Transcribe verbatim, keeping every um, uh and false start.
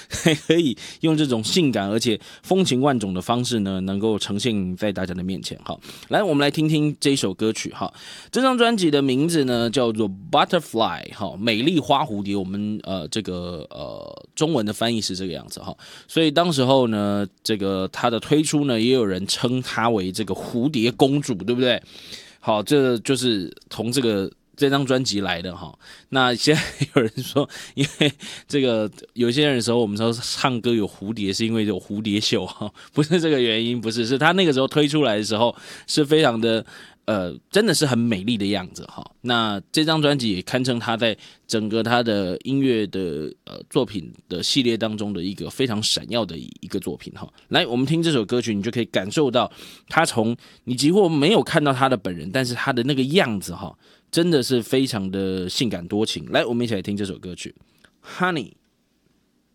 才可以用这种性感而且风情万种的方式呢，能够呈现在大家的面前。好，来，我们来听听这首歌曲。哈，这张专辑的名字呢叫做 Butterfly， 哈，美丽花蝴蝶。我们呃这个呃中文的翻译是这个样子哈。所以当时候呢，这个它的推出呢，也有人称它为这个蝴蝶公主，对不对？好，这就是从这个这张专辑来的哈。那现在有人说，因为这个有些人的时候，我们说唱歌有蝴蝶，是因为有蝴蝶袖哈，不是这个原因，不是，是他那个时候推出来的时候是非常的。呃，真的是很美丽的样子哈。那这张专辑也堪称他在整个他的音乐的呃作品的系列当中的一个非常闪耀的一个作品哈。来，我们听这首歌曲，你就可以感受到他从你几乎没有看到他的本人，但是他的那个样子哈，真的是非常的性感多情。来，我们一起来听这首歌曲《Honey》。